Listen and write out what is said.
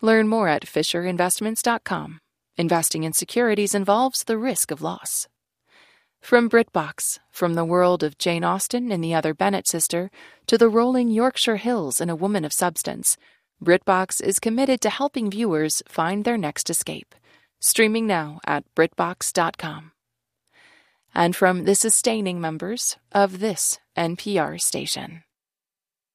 Learn more at FisherInvestments.com. Investing in securities involves the risk of loss. From BritBox, from the world of Jane Austen and the Other Bennet sister to the rolling Yorkshire Hills and A Woman of Substance, BritBox is committed to helping viewers find their next escape. Streaming now at BritBox.com. And from the sustaining members of this NPR station.